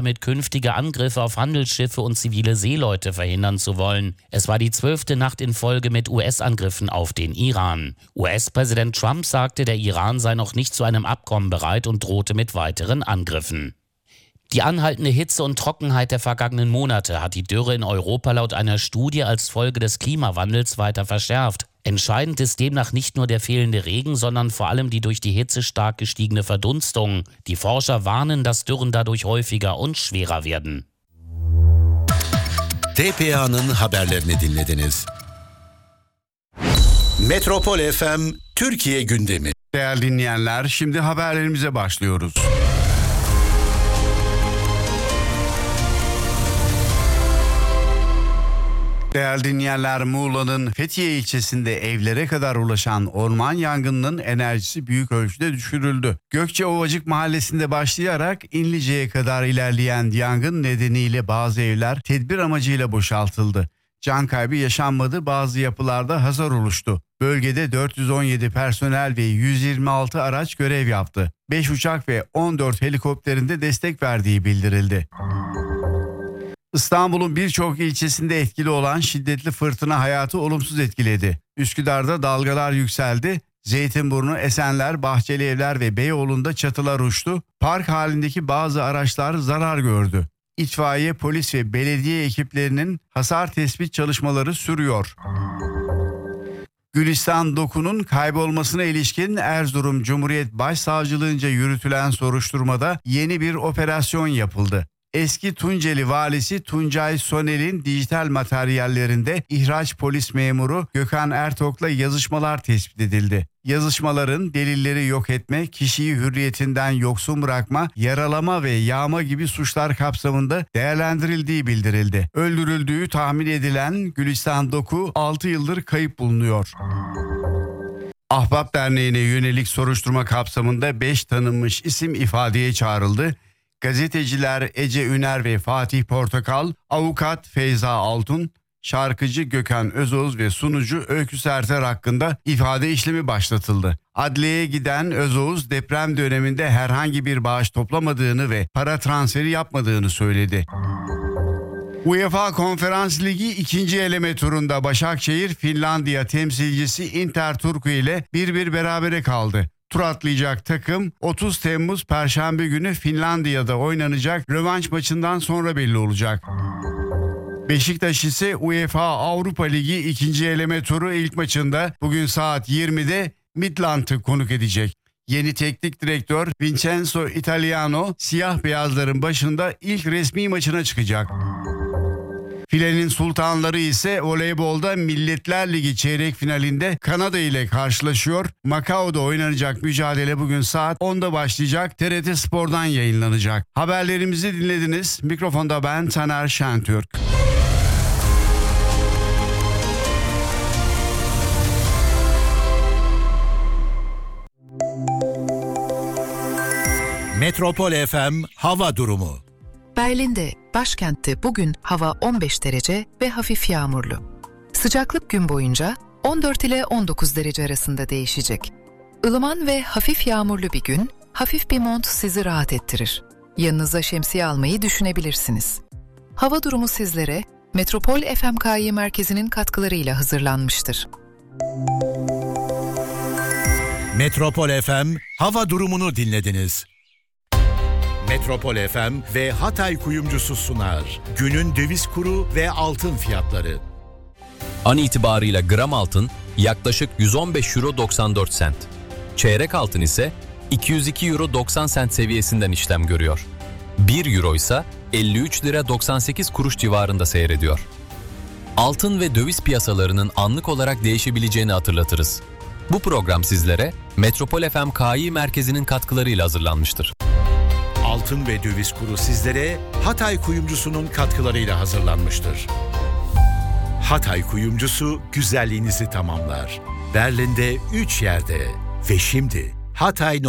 mit künftige Angriffe auf Handelsschiffe und zivile Seeleute verhindern zu wollen. Es war die 12. Nacht in Folge mit US-Angriffen auf den Iran. US-Präsident Trump sagte, der Iran sei noch nicht zu einem Abkommen bereit und drohte mit weiteren Angriffen. Die anhaltende Hitze und Trockenheit der vergangenen Monate hat die Dürre in Europa laut einer Studie als Folge des Klimawandels weiter verschärft. Entscheidend ist demnach nicht nur der fehlende Regen, sondern vor allem die durch die Hitze stark gestiegene Verdunstung. Die Forscher warnen, dass Dürren dadurch häufiger und schwerer werden. TPA'nın haberlerini dinlediniz. Metropol FM Türkiye gündemi. Değerli dinleyenler, şimdi haberlerimize başlıyoruz. Değerli dinleyenler, Muğla'nın Fethiye ilçesinde evlere kadar ulaşan orman yangınının enerjisi büyük ölçüde düşürüldü. Gökçeovacık mahallesinde başlayarak İnlice'ye kadar ilerleyen yangın nedeniyle bazı evler tedbir amacıyla boşaltıldı. Can kaybı yaşanmadı, bazı yapılarda hasar oluştu. Bölgede 417 personel ve 126 araç görev yaptı. 5 uçak ve 14 helikopterinde destek verdiği bildirildi. İstanbul'un birçok ilçesinde etkili olan şiddetli fırtına hayatı olumsuz etkiledi. Üsküdar'da dalgalar yükseldi. Zeytinburnu, Esenler, Bahçelievler ve Beyoğlu'nda çatılar uçtu. Park halindeki bazı araçlar zarar gördü. İtfaiye, polis ve belediye ekiplerinin hasar tespit çalışmaları sürüyor. Gülistan Doku'nun kaybolmasına ilişkin Erzurum Cumhuriyet Başsavcılığınca yürütülen soruşturmada yeni bir operasyon yapıldı. Eski Tunceli valisi Tuncay Sonel'in dijital materyallerinde ihraç polis memuru Gökhan Ertok'la yazışmalar tespit edildi. Yazışmaların delilleri yok etme, kişiyi hürriyetinden yoksun bırakma, yaralama ve yağma gibi suçlar kapsamında değerlendirildiği bildirildi. Öldürüldüğü tahmin edilen Gülistan Doku 6 yıldır kayıp bulunuyor. Ahbap Derneği'ne yönelik soruşturma kapsamında 5 tanınmış isim ifadeye çağrıldı. Gazeteciler Ece Üner ve Fatih Portakal, avukat Feyza Altun, şarkıcı Gökhan Özoğuz ve sunucu Öykü Serter hakkında ifade işlemi başlatıldı. Adliyeye giden Özoğuz deprem döneminde herhangi bir bağış toplamadığını ve para transferi yapmadığını söyledi. UEFA Konferans Ligi 2. eleme turunda Başakşehir Finlandiya temsilcisi Interturku ile 1-1 berabere kaldı. Tur atlayacak takım 30 Temmuz Perşembe günü Finlandiya'da oynanacak rövanş maçından sonra belli olacak. Beşiktaş ise UEFA Avrupa Ligi 2. eleme turu ilk maçında bugün saat 20'de Midland'ı konuk edecek. Yeni teknik direktör Vincenzo Italiano siyah beyazların başında ilk resmi maçına çıkacak. Filenin sultanları ise voleybolda Milletler Ligi çeyrek finalinde Kanada ile karşılaşıyor. Macao'da oynanacak mücadele bugün saat 10'da başlayacak. TRT Spor'dan yayınlanacak. Haberlerimizi dinlediniz. Mikrofonda ben Taner Şentürk. Metropol FM hava durumu. Berlin'de, başkentte bugün hava 15 derece ve hafif yağmurlu. Sıcaklık gün boyunca 14 ile 19 derece arasında değişecek. Ilıman ve hafif yağmurlu bir gün, hafif bir mont sizi rahat ettirir. Yanınıza şemsiye almayı düşünebilirsiniz. Hava durumu sizlere Metropol FMKİ merkezinin katkılarıyla hazırlanmıştır. Metropol FM hava durumunu dinlediniz. Metropol FM ve Hatay Kuyumcusu sunar. Günün döviz kuru ve altın fiyatları. An itibarıyla gram altın yaklaşık 115 euro 94 sent. Çeyrek altın ise 202 euro 90 sent seviyesinden işlem görüyor. 1 euro ise 53 lira 98 kuruş civarında seyrediyor. Altın ve döviz piyasalarının anlık olarak değişebileceğini hatırlatırız. Bu program sizlere Metropol FMKİ merkezinin katkılarıyla hazırlanmıştır. Altın ve döviz kuru sizlere Hatay Kuyumcusu'nun katkılarıyla hazırlanmıştır. Hatay Kuyumcusu güzelliğinizi tamamlar. Berlin'de 3 yerde ve şimdi Hatay